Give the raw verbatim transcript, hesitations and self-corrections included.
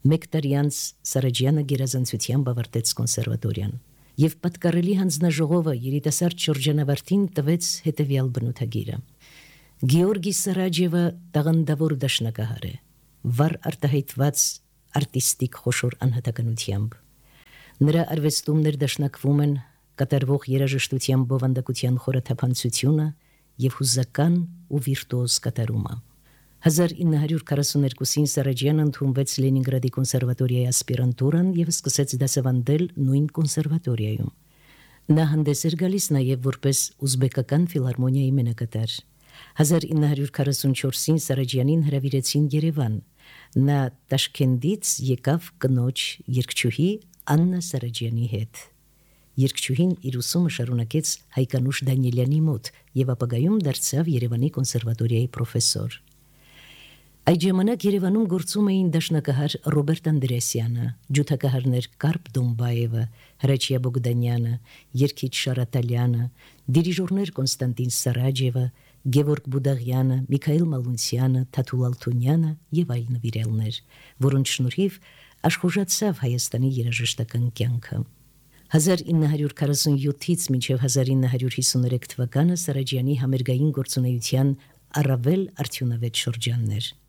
Մեկ տարի անց Սարաջյանը գերազանցությամբ ավարտեց կոնսերվատորիան եւ պատկառելի հանձնաժողովը երիտասարդ շրջանավարտին տվեց հետեւյալ բնութագիրը. Գեորգի Սարաջևը տաղանդավոր դաշնակահար է, վառ արտահայտված արտիստիկ խոշոր անհատականությամբ։ Նրա արվեստում ներդաշնակվում են կատարվող երաժշտության բովանդակության խորաթափանցությունը եւ հուզական ու վիրտուոզ կատարումը։ հազար ինը հարյուր քառասուներկուսին Սարաջյանը ընդունվեց Լենինգրադի կոնսերվատորիայի ասպիրանտուրան եւ սկսեց դասավանդել նույն կոնսերվատորիայում։ Նա հանդես էր գալիս նաեւ որպես ուզբեկական ֆիլհարմոնիայի մենակատար։ հազար ինը հարյուր քառասունչորսին Սարաջյանին հրավիրեցին Երևան։ Նա Տաշքենտից եկավ կնոջ երգչուհի Աննա Սարաջյանի հետ։ Երգչուհին իր ուսումը շարունակեց Հայկանուշ Դանիելյանի մոտ եւ ապագայում դարձավ Երևանի կոնսերվատորիայի պրոֆեսոր։ Այդ ժամանակ Երևանում գործում էին դաշնակահար Ռոբերտ Անդրեասյանը, ջութակահարներ Կարպ Դոմբաևը, Հրաչյա Բոգդանյանը, երգիչ Շարատալյանը, դիրիժորներ Կոնստանտին Սարաջևը, Գևորգ Բուդաղյանը, Միքայել Մալունցյանը, Թաթուլ Ալթունյանը եւ այլ նվիրելներ, որոնց շնորհիվ աշխուժացավ Հայաստանի երաժշտական կյանքը։ հազար ինը հարյուր քառասունյոթից մինչև հազար ինը հարյուր հիսուներեք թվականը Սարաջյանի համերգային գործունեության առավել արդյունավետ շրջաններ։